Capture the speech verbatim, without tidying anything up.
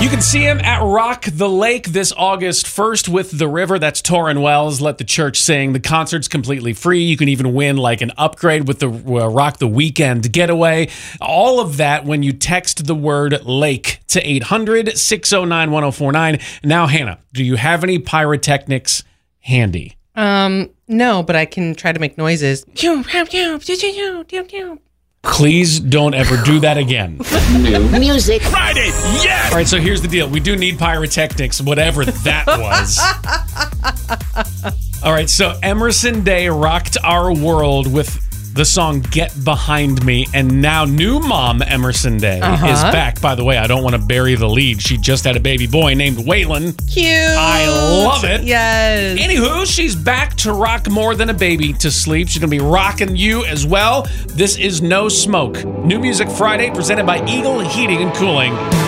You can see him at Rock the Lake this August first with The River. That's Torrin Wells, Let the Church Sing. The concert's completely free. You can even win like an upgrade with the uh, Rock the Weekend getaway. All of that when you text the word lake to eight hundred, six oh nine, one oh four nine. Now, Hannah, do you have any pyrotechnics handy? Um, no, but I can try to make noises. Please don't ever do that again. New music Friday, yes! All right, so here's the deal. We do need pyrotechnics, whatever that was. All right, so Emerson Day rocked our world with the song Get Behind Me, and now new mom Emerson Day Uh-huh. is back. By the way, I don't want to bury the lead. She just had a baby boy named Waylon. Cute. I love it. Yes. Anywho, she's back to rock more than a baby to sleep. She's going to be rocking you as well. This is No Smoke. New Music Friday presented by Eagle Heating and Cooling.